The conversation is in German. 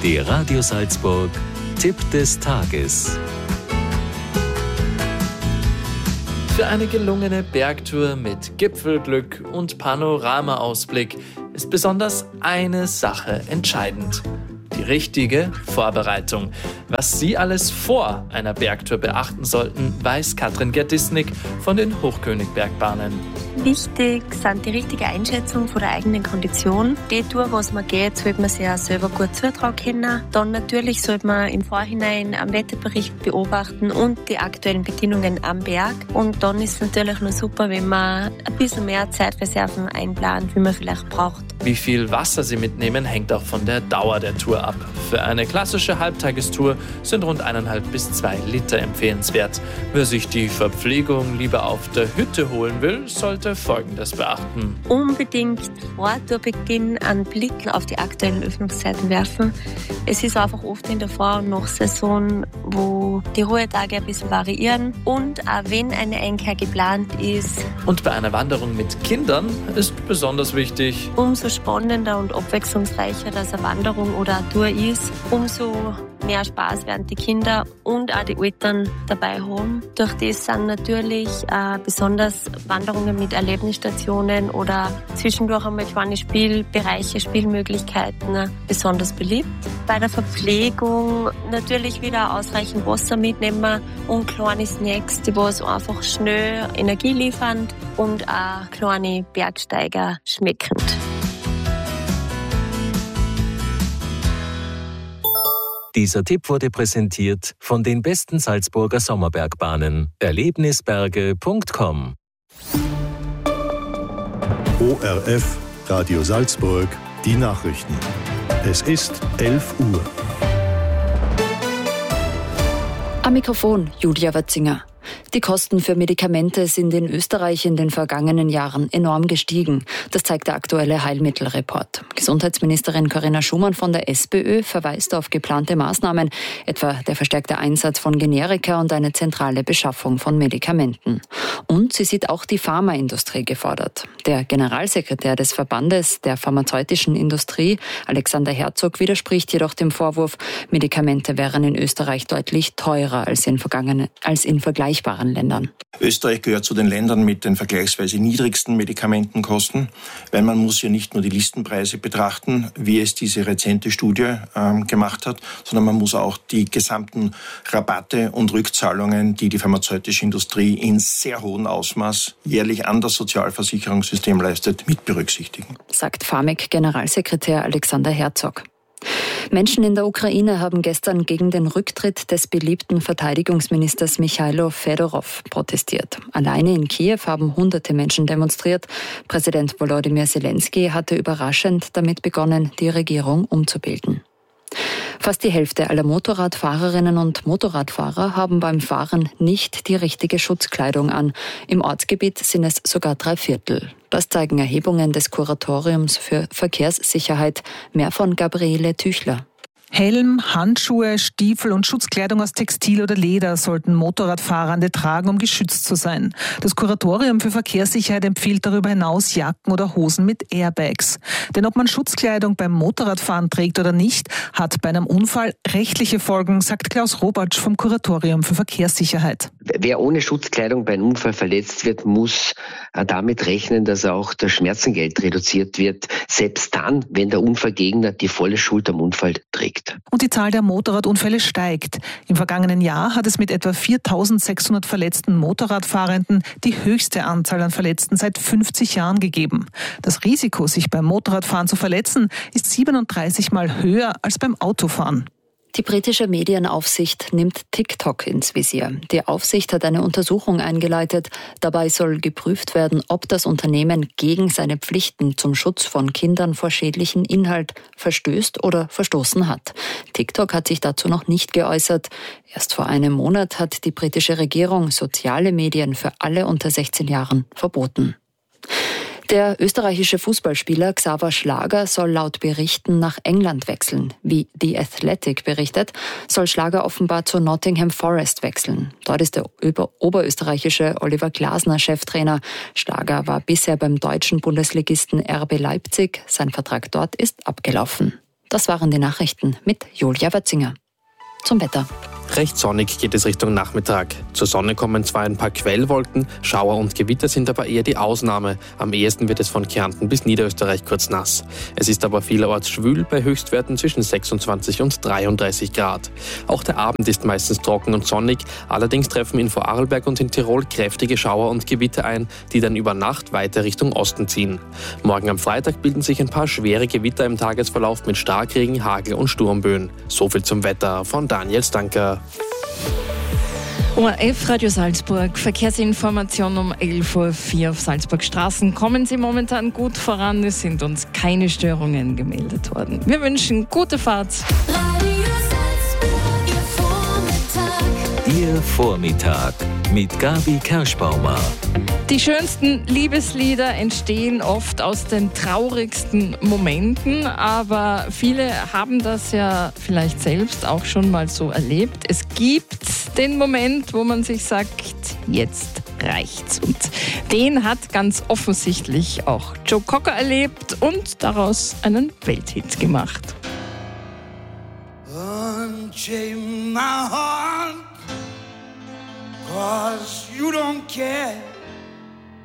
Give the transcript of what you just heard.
Der Radio Salzburg Tipp des Tages. Für eine gelungene Bergtour mit Gipfelglück und Panoramaausblick ist besonders eine Sache entscheidend: die richtige Vorbereitung. Was Sie alles vor einer Bergtour beachten sollten, weiß Katrin Gerdisnik von den Hochkönigbergbahnen. Wichtig sind die richtige Einschätzung von der eigenen Kondition. Die Tour, was man geht, sollte man sich auch selber gut zutrauen können. Dann natürlich sollte man im Vorhinein am Wetterbericht beobachten und die aktuellen Bedingungen am Berg. Und dann ist es natürlich nur super, wenn man ein bisschen mehr Zeitreserven einplant, wie man vielleicht braucht. Wie viel Wasser Sie mitnehmen, hängt auch von der Dauer der Tour ab. Für eine klassische Halbtagestour sind rund 1,5 bis 2 Liter empfehlenswert. Wer sich die Verpflegung lieber auf der Hütte holen will, sollte Folgendes beachten: Unbedingt vor Tourbeginn einen Blick auf die aktuellen Öffnungszeiten werfen. Es ist einfach oft in der Vor- und Nachsaison, wo die Ruhetage ein bisschen variieren. Und auch wenn eine Einkehr geplant ist. Und bei einer Wanderung mit Kindern ist besonders wichtig: Umso spannender und abwechslungsreicher das eine Wanderung oder eine Tour ist, umso mehr Spaß werden die Kinder und auch die Eltern dabei haben. Durch das sind natürlich besonders Wanderungen mit Erlebnisstationen oder zwischendurch einmal kleine Spielbereiche, Spielmöglichkeiten besonders beliebt. Bei der Verpflegung natürlich wieder ausreichend Wasser mitnehmen und kleine Snacks, die was einfach schnell Energie liefern und auch kleine Bergsteiger schmeckend. Dieser Tipp wurde präsentiert von den besten Salzburger Sommerbergbahnen. Erlebnisberge.com. ORF Radio Salzburg, die Nachrichten. Es ist 11 Uhr. Am Mikrofon Julia Watzinger. Die Kosten für Medikamente sind in Österreich in den vergangenen Jahren enorm gestiegen. Das zeigt der aktuelle Heilmittelreport. Gesundheitsministerin Corinna Schumann von der SPÖ verweist auf geplante Maßnahmen, etwa der verstärkte Einsatz von Generika und eine zentrale Beschaffung von Medikamenten. Und sie sieht auch die Pharmaindustrie gefordert. Der Generalsekretär des Verbandes der pharmazeutischen Industrie, Alexander Herzog, widerspricht jedoch dem Vorwurf, Medikamente wären in Österreich deutlich teurer als in vergleichbaren Ländern. Österreich gehört zu den Ländern mit den vergleichsweise niedrigsten Medikamentenkosten, weil man muss ja nicht nur die Listenpreise betrachten, wie es diese rezente Studie gemacht hat, sondern man muss auch die gesamten Rabatte und Rückzahlungen, die die pharmazeutische Industrie in sehr hohem Ausmaß jährlich an das Sozialversicherungssystem leistet, mit berücksichtigen. Sagt Pharmek-Generalsekretär Alexander Herzog. Menschen in der Ukraine haben gestern gegen den Rücktritt des beliebten Verteidigungsministers Michailo Fedorov protestiert. Alleine in Kiew haben hunderte Menschen demonstriert. Präsident Volodymyr Zelensky hatte überraschend damit begonnen, die Regierung umzubilden. Fast die Hälfte aller Motorradfahrerinnen und Motorradfahrer haben beim Fahren nicht die richtige Schutzkleidung an. Im Ortsgebiet sind es sogar 3/4. Das zeigen Erhebungen des Kuratoriums für Verkehrssicherheit. Mehr von Gabriele Tüchler. Helm, Handschuhe, Stiefel und Schutzkleidung aus Textil oder Leder sollten Motorradfahrende tragen, um geschützt zu sein. Das Kuratorium für Verkehrssicherheit empfiehlt darüber hinaus Jacken oder Hosen mit Airbags. Denn ob man Schutzkleidung beim Motorradfahren trägt oder nicht, hat bei einem Unfall rechtliche Folgen, sagt Klaus Robatsch vom Kuratorium für Verkehrssicherheit. Wer ohne Schutzkleidung bei einem Unfall verletzt wird, muss damit rechnen, dass auch das Schmerzengeld reduziert wird, selbst dann, wenn der Unfallgegner die volle Schuld am Unfall trägt. Und die Zahl der Motorradunfälle steigt. Im vergangenen Jahr hat es mit etwa 4.600 verletzten Motorradfahrenden die höchste Anzahl an Verletzten seit 50 Jahren gegeben. Das Risiko, sich beim Motorradfahren zu verletzen, ist 37 Mal höher als beim Autofahren. Die britische Medienaufsicht nimmt TikTok ins Visier. Die Aufsicht hat eine Untersuchung eingeleitet. Dabei soll geprüft werden, ob das Unternehmen gegen seine Pflichten zum Schutz von Kindern vor schädlichen Inhalt verstößt oder verstoßen hat. TikTok hat sich dazu noch nicht geäußert. Erst vor einem Monat hat die britische Regierung soziale Medien für alle unter 16 Jahren verboten. Der österreichische Fußballspieler Xaver Schlager soll laut Berichten nach England wechseln. Wie The Athletic berichtet, soll Schlager offenbar zu Nottingham Forest wechseln. Dort ist der oberösterreichische Oliver Glasner Cheftrainer. Schlager war bisher beim deutschen Bundesligisten RB Leipzig. Sein Vertrag dort ist abgelaufen. Das waren die Nachrichten mit Julia Wetzinger. Zum Wetter. Recht sonnig geht es Richtung Nachmittag. Zur Sonne kommen zwar ein paar Quellwolken, Schauer und Gewitter sind aber eher die Ausnahme. Am ehesten wird es von Kärnten bis Niederösterreich kurz nass. Es ist aber vielerorts schwül bei Höchstwerten zwischen 26 und 33 Grad. Auch der Abend ist meistens trocken und sonnig, allerdings treffen in Vorarlberg und in Tirol kräftige Schauer und Gewitter ein, die dann über Nacht weiter Richtung Osten ziehen. Morgen am Freitag bilden sich ein paar schwere Gewitter im Tagesverlauf mit Starkregen, Hagel und Sturmböen. So viel zum Wetter von Daniel Stanker. ORF Radio Salzburg, Verkehrsinformation um 11.04 Uhr auf Salzburg Straßen. Kommen Sie momentan gut voran, es sind uns keine Störungen gemeldet worden. Wir wünschen gute Fahrt. Radio Salzburg, Ihr Vormittag mit Gabi Kerschbaumer. Die schönsten Liebeslieder entstehen oft aus den traurigsten Momenten, aber viele haben das ja vielleicht selbst auch schon mal so erlebt. Es gibt den Moment, wo man sich sagt, jetzt reicht's. Und den hat ganz offensichtlich auch Joe Cocker erlebt und daraus einen Welthit gemacht. Unchain my heart, 'cause you don't care.